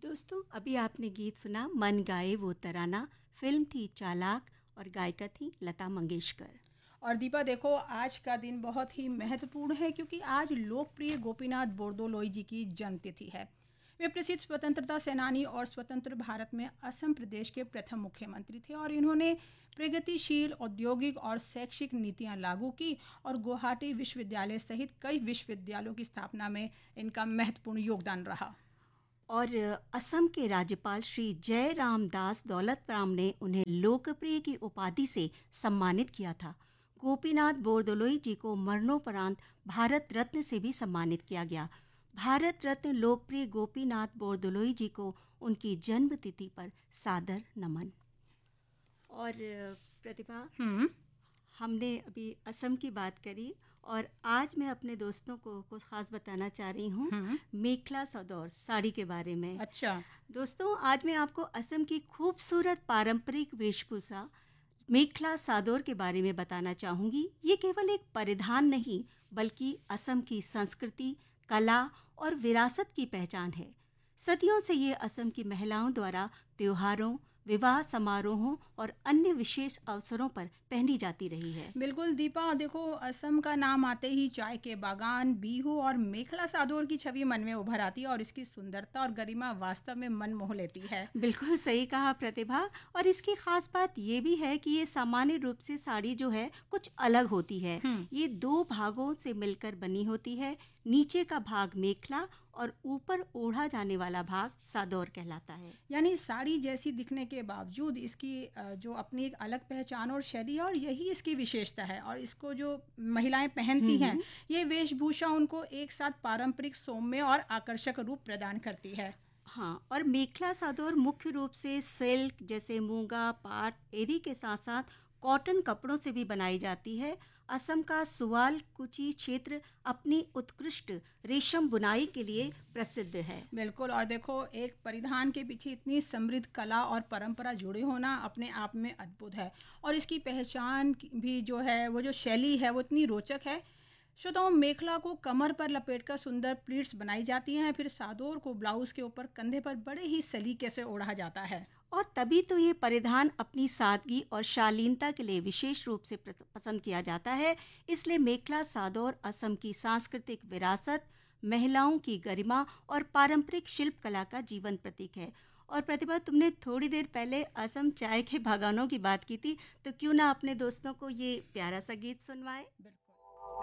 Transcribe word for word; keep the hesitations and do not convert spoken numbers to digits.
दोस्तों, अभी आपने गीत सुना मन गाए वो तराना। फिल्म थी चालाक और गायिका थी लता मंगेशकर। और दीपा देखो, आज का दिन बहुत ही महत्वपूर्ण है क्योंकि आज लोकप्रिय गोपीनाथ बोरदोलोई जी की जन्मतिथि है। वे प्रसिद्ध स्वतंत्रता सेनानी और स्वतंत्र भारत में असम प्रदेश के प्रथम मुख्यमंत्री थे और इन्होंने प्रगतिशील औद्योगिक और शैक्षिक नीतियां लागू की और गुवाहाटी विश्वविद्यालय सहित कई विश्वविद्यालयों की स्थापना में इनका महत्वपूर्ण योगदान रहा। और असम के राज्यपाल श्री जय राम दास दौलतराम ने उन्हें लोकप्रिय की उपाधि से सम्मानित किया था। गोपीनाथ बोरदोलोई जी को मरणोपरांत भारत रत्न से भी सम्मानित किया गया। भारत रत्न लोकप्रिय गोपीनाथ बोरदोलोई जी को उनकी जन्म तिथि पर सादर नमन। और प्रतिभा, हम्म हमने अभी असम की बात करी और आज मैं अपने दोस्तों को कुछ खास बताना चाह रही हूँ हम्म मेखला चादोर साड़ी के बारे में। अच्छा। दोस्तों, आज मैं आपको असम की खूबसूरत पारंपरिक वेशभूषा मेखला चादोर के बारे में बताना चाहूँगी। ये केवल एक परिधान नहीं बल्कि असम की संस्कृति, कला और विरासत की पहचान है। सदियों से ये असम की महिलाओं द्वारा त्योहारों, विवाह समारोहों और अन्य विशेष अवसरों पर पहनी जाती रही है। बिल्कुल दीपा, देखो असम का नाम आते ही चाय के बागान, बीहू और मेखला सादोर की छवि मन में उभर आती है और इसकी सुंदरता और गरिमा वास्तव में मन मोह लेती है। बिल्कुल सही कहा प्रतिभा। और इसकी खास बात ये भी है कि ये सामान्य रूप से साड़ी जो है कुछ अलग होती है। हम्म ये दो भागों से मिलकर बनी होती है। नीचे का भाग मेखला और ऊपर ओढ़ा जाने वाला भाग सादोर कहलाता है। यानी साड़ी जैसी दिखने के बावजूद इसकी अ, जो अपनी एक अलग पहचान और शैली है और यही इसकी विशेषता है। और इसको जो महिलाएं पहनती हम्म हैं, हम्म। ये वेशभूषा उनको एक साथ पारंपरिक सौम्य और आकर्षक रूप प्रदान करती है। हाँ, और मेखला सादोर मुख्य रूप से सिल्क जैसे मूंगा, पाट, एरी के साथ साथ कॉटन कपड़ों से भी बनाई जाती है। असम का सुवाल कुची क्षेत्र अपनी उत्कृष्ट रेशम बुनाई के लिए प्रसिद्ध है। बिल्कुल। और देखो, एक परिधान के पीछे इतनी समृद्ध कला और परंपरा जुड़े होना अपने आप में अद्भुत है। और इसकी पहचान की- भी जो है, वो जो शैली है वो इतनी रोचक है। श्रोताओं, मेखला को कमर पर लपेटकर सुंदर प्लीट्स बनाई जाती हैं, फिर सादोर को ब्लाउज के ऊपर कंधे पर बड़े ही सलीके से ओढ़ा जाता है। और तभी तो ये परिधान अपनी सादगी और शालीनता के लिए विशेष रूप से प्र- पसंद किया जाता है। इसलिए मेखला सादोर असम की सांस्कृतिक विरासत, महिलाओं की गरिमा और पारंपरिक शिल्प कला का जीवन प्रतीक है। और प्रतिभा, तुमने थोड़ी देर पहले असम चाय के बागानों की बात की थी, तो क्यों ना अपने दोस्तों को ये प्यारा सा गीत सुनवाए। बिल्कुल।